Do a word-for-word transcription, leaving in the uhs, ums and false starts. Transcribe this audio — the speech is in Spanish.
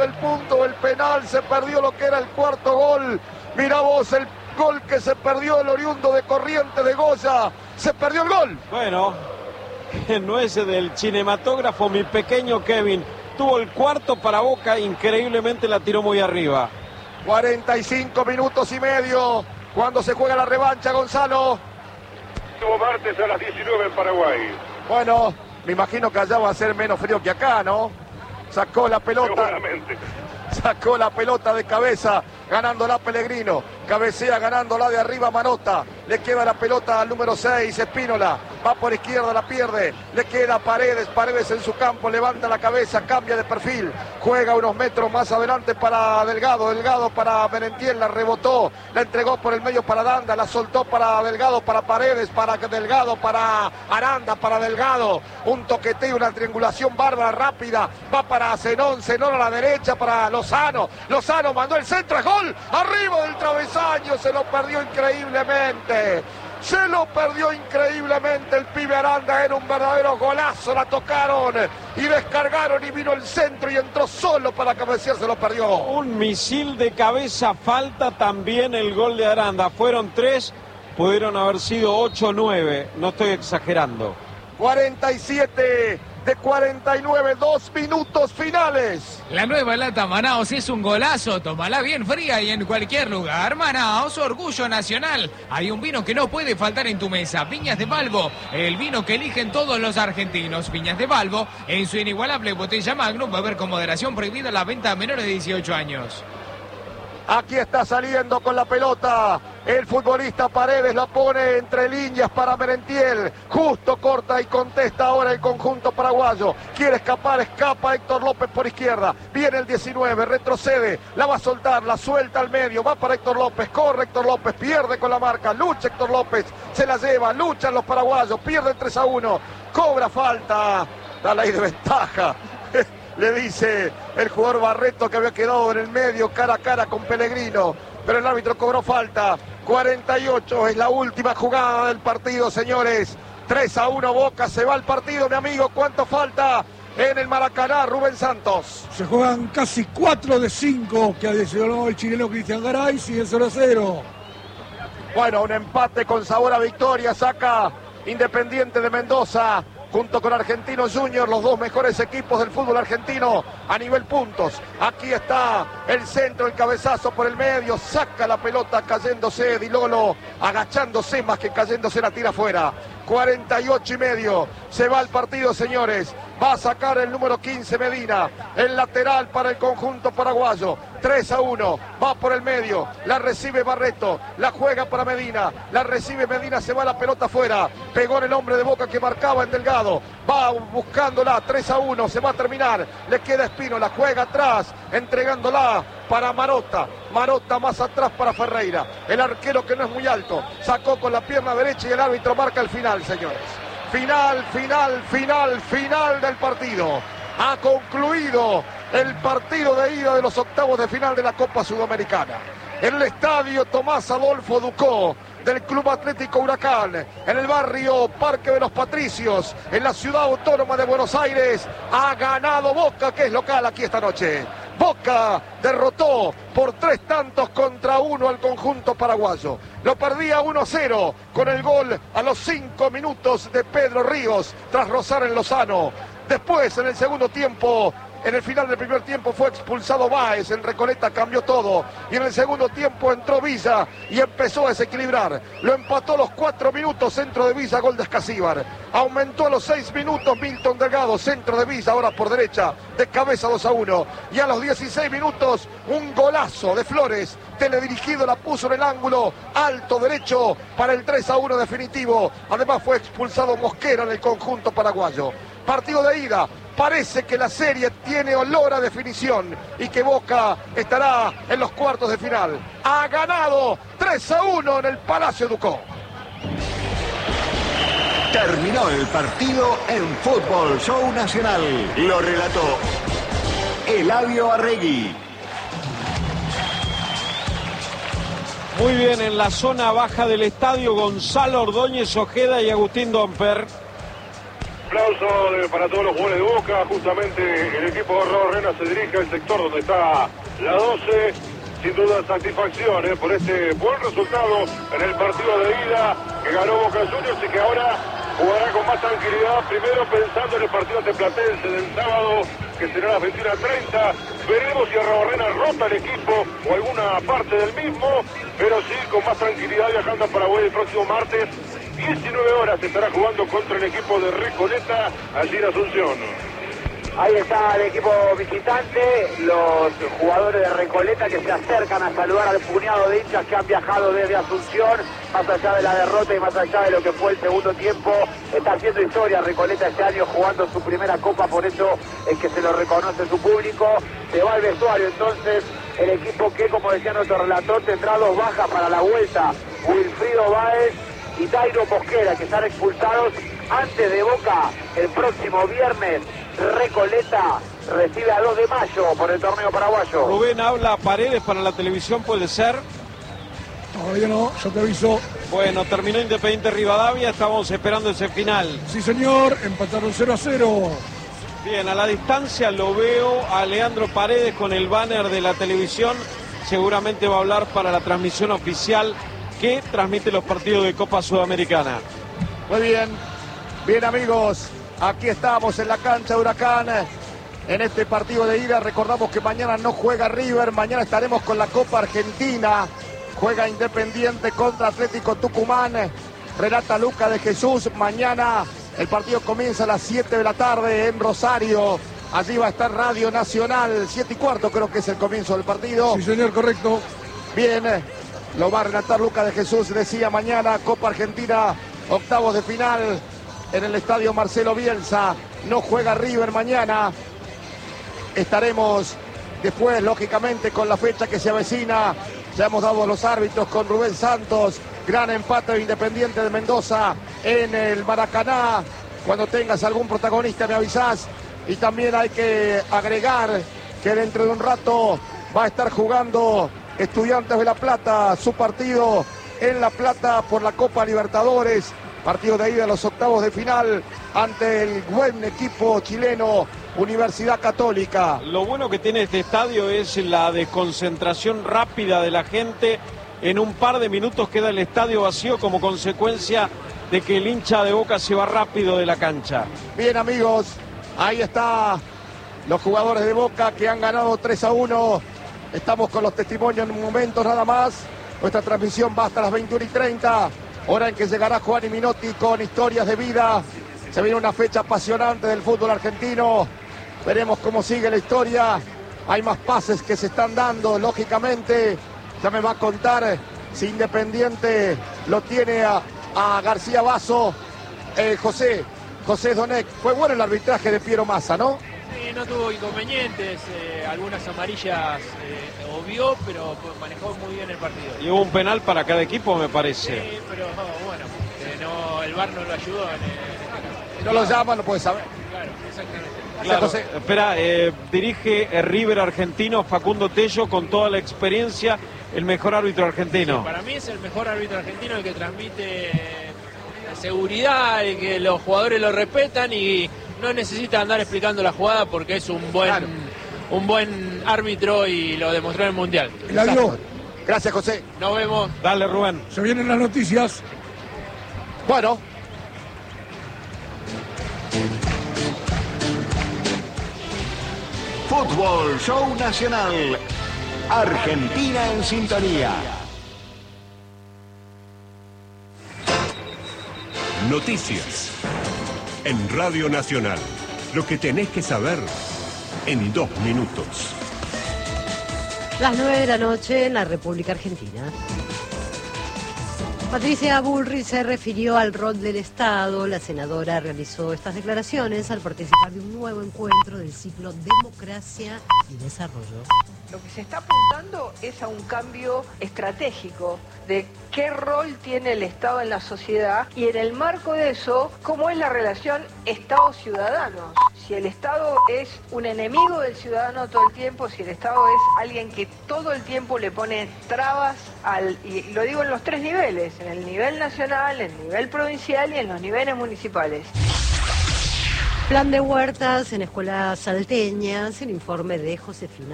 el punto, el penal, se perdió lo que era el cuarto gol. Mirá vos el gol que se perdió, el oriundo de Corrientes de Goya, se perdió el gol. Bueno, no ese del cinematógrafo, mi pequeño Kevin, tuvo el cuarto para Boca, increíblemente la tiró muy arriba. cuarenta y cinco minutos y medio, cuando se juega la revancha, Gonzalo. Tuvo martes a las diecinueve en Paraguay. Bueno, me imagino que allá va a ser menos frío que acá, ¿no? Sacó la pelota. Seguramente. Sacó la pelota de cabeza, ganándola Pellegrino. Cabecea ganándola de arriba Marota. Le queda la pelota al número seis, Espínola. Va por izquierda, la pierde. Le queda Paredes. Paredes en su campo, levanta la cabeza, cambia de perfil. Juega unos metros más adelante para Delgado. Delgado para Merentiel, la rebotó. La entregó por el medio para Danda. La soltó para Delgado, para Paredes, para Delgado, para Aranda, para Delgado. Un toqueteo, una triangulación bárbara, rápida. Va para Zenón. Zenón a la derecha para Lozano. Lozano mandó el centro, es gol. Arriba del travesaño, se lo perdió increíblemente. Se lo perdió increíblemente el pibe Aranda, era un verdadero golazo, la tocaron y descargaron y vino el centro y entró solo para cabecear, se lo perdió. Un misil de cabeza, falta también el gol de Aranda, fueron tres, pudieron haber sido ocho o nueve, no estoy exagerando. cuarenta y siete de cuarenta y nueve, dos minutos finales. La nueva lata Manaos es un golazo, tómala bien fría y en cualquier lugar. Manaos, orgullo nacional. Hay un vino que no puede faltar en tu mesa, Viñas de Balbo, el vino que eligen todos los argentinos. Viñas de Balbo, en su inigualable botella Magnum, beber con moderación, prohibida la venta a menores de dieciocho años. Aquí está saliendo con la pelota el futbolista Paredes, la pone entre líneas para Merentiel, justo corta y contesta ahora el conjunto paraguayo, quiere escapar, escapa Héctor López por izquierda, viene el diecinueve, retrocede, la va a soltar, la suelta al medio, va para Héctor López, corre Héctor López, pierde con la marca, lucha Héctor López, se la lleva, luchan los paraguayos, pierden tres a uno, cobra falta, da ley de ventaja. Le dice el jugador Barreto que había quedado en el medio cara a cara con Pellegrino, pero el árbitro cobró falta. cuarenta y ocho es la última jugada del partido, señores. tres a uno Boca, se va el partido, mi amigo. ¿Cuánto falta en el Maracaná, Rubén Santos? Se juegan casi cuatro de cinco que adicionó el chileno Cristian Garay, sigue cero a cero. Bueno, un empate con sabor a victoria, saca Independiente de Mendoza junto con Argentinos Juniors, los dos mejores equipos del fútbol argentino a nivel puntos. Aquí está el centro, el cabezazo por el medio, saca la pelota cayéndose Di Lolo, agachándose más que cayéndose, la tira afuera. cuarenta y ocho y medio, se va el partido, señores. Va a sacar el número quince Medina, el lateral para el conjunto paraguayo. tres a uno, va por el medio, la recibe Barreto, la juega para Medina, la recibe Medina, se va la pelota afuera, pegó en el hombre de Boca que marcaba en Delgado, va buscándola, tres a uno, se va a terminar, le queda Espino, la juega atrás, entregándola para Marota, Marota más atrás para Ferreira, el arquero que no es muy alto, sacó con la pierna derecha y el árbitro marca el final, señores. Final, final, final, final del partido. Ha concluido el partido de ida de los octavos de final de la Copa Sudamericana. En el estadio Tomás Adolfo Ducó del Club Atlético Huracán, en el barrio Parque de los Patricios, en la ciudad autónoma de Buenos Aires, ha ganado Boca, que es local aquí esta noche. Boca derrotó por tres tantos contra uno al conjunto paraguayo. Lo perdía uno a cero con el gol a los cinco minutos de Pedro Ríos tras rozar en Lozano. Después, en el segundo tiempo, en el final del primer tiempo fue expulsado Báez, en Recoleta cambió todo. Y en el segundo tiempo entró Villa y empezó a desequilibrar. Lo empató a los cuatro minutos, centro de Villa, gol de Escasíbar. Aumentó a los seis minutos Milton Delgado, centro de Villa, ahora por derecha, de cabeza dos a uno. Y a los dieciséis minutos, un golazo de Flores, teledirigido, la puso en el ángulo, alto derecho para el tres a uno definitivo. Además fue expulsado Mosquera en el conjunto paraguayo. Partido de ida. Parece que la serie tiene olor a definición y que Boca estará en los cuartos de final. Ha ganado tres a uno en el Palacio Ducó. Terminó el partido en Fútbol Show Nacional. Lo relató Eladio Arregui. Muy bien, en la zona baja del estadio, Gonzalo Ordóñez Ojeda y Agustín Domper. Aplauso de, para todos los jugadores de Boca. Justamente el equipo de Raúl Rena se dirige al sector donde está la doce. Sin duda satisfacción eh, por este buen resultado en el partido de ida que ganó Boca Juniors y que ahora jugará con más tranquilidad, primero pensando en el partido de Platense del sábado, que será a las veintiuna treinta. Veremos si Arrobarrena rota el equipo o alguna parte del mismo, pero sí con más tranquilidad viajando a Paraguay el próximo martes. diecinueve horas estará jugando contra el equipo de Recoleta allí en Asunción. Ahí está el equipo visitante, los jugadores de Recoleta que se acercan a saludar al puñado de hinchas que han viajado desde Asunción, más allá de la derrota y más allá de lo que fue el segundo tiempo. Está haciendo historia Recoleta este año jugando su primera copa, por eso es que se lo reconoce su público. Se va al vestuario entonces el equipo que, como decía nuestro relator, tendrá dos bajas para la vuelta. Wilfrido Báez y Dairo Mosquera, que están expulsados antes de Boca el próximo viernes. Recoleta recibe a dos de mayo por el torneo paraguayo. Rubén, habla Paredes para la televisión, ¿puede ser? Todavía no, yo te aviso. Bueno, terminó Independiente Rivadavia, estamos esperando ese final. Sí, señor, empataron cero a cero. Bien, a la distancia lo veo a Leandro Paredes con el banner de la televisión. Seguramente va a hablar para la transmisión oficial que transmite los partidos de Copa Sudamericana. Muy bien, bien amigos. Aquí estamos en la cancha de Huracán, en este partido de ida. Recordamos que mañana no juega River, mañana estaremos con la Copa Argentina. Juega Independiente contra Atlético Tucumán. Relata Luca de Jesús. Mañana el partido comienza a las siete de la tarde en Rosario. Allí va a estar Radio Nacional, siete y cuarto creo que es el comienzo del partido. Sí, señor, correcto. Bien, lo va a relatar Luca de Jesús. Decía mañana Copa Argentina, octavos de final. En el estadio Marcelo Bielsa, no juega River mañana. Estaremos después, lógicamente, con la fecha que se avecina. Ya hemos dado a los árbitros con Rubén Santos. Gran empate de Independiente de Mendoza en el Maracaná. Cuando tengas algún protagonista me avisás. Y también hay que agregar que dentro de un rato va a estar jugando Estudiantes de La Plata su partido en La Plata por la Copa Libertadores. Partido de ida a los octavos de final ante el buen equipo chileno Universidad Católica. Lo bueno que tiene este estadio es la desconcentración rápida de la gente. En un par de minutos queda el estadio vacío como consecuencia de que el hincha de Boca se va rápido de la cancha. Bien amigos, ahí está los jugadores de Boca que han ganado tres a uno. Estamos con los testimonios en un momento nada más. Nuestra transmisión va hasta las veintiuna y treinta. Hora en que llegará Juan y Minotti con historias de vida. Se viene una fecha apasionante del fútbol argentino. Veremos cómo sigue la historia. Hay más pases que se están dando, lógicamente. Ya me va a contar si Independiente lo tiene a, a García Basso. Eh, José, José Donec. Fue bueno el arbitraje de Piero Massa, ¿no? Sí, no tuvo inconvenientes, eh, algunas amarillas eh, obvió, pero manejó muy bien el partido. Y hubo un penal para cada equipo, me parece. Sí, pero oh, bueno, eh, no, el V A R no lo ayudó. En, en, en no lo llama, no puede saber. Claro, exactamente. Claro, José. espera, eh, dirige eh, River argentino Facundo Tello con toda la experiencia, el mejor árbitro argentino. Sí, para mí es el mejor árbitro argentino, el que transmite eh, seguridad, el que los jugadores lo respetan y no necesita andar explicando la jugada porque es un buen, claro. un buen árbitro y lo demostró en el Mundial. Eladio. Gracias, José. Nos vemos. Dale, Rubén. Se vienen las noticias. Bueno. Fútbol Show Nacional. Argentina en sintonía. Noticias. En Radio Nacional. Lo que tenés que saber en dos minutos. Las nueve de la noche en la República Argentina. Patricia Bullrich se refirió al rol del Estado. La senadora realizó estas declaraciones al participar de un nuevo encuentro del ciclo Democracia y Desarrollo. Lo que se está apuntando es a un cambio estratégico de qué rol tiene el Estado en la sociedad y en el marco de eso, cómo es la relación Estado-ciudadano. Si el Estado es un enemigo del ciudadano todo el tiempo, si el Estado es alguien que todo el tiempo le pone trabas, al, y lo digo en los tres niveles, en el nivel nacional, en el nivel provincial y en los niveles municipales. Plan de huertas en escuelas salteñas, el informe de Josefina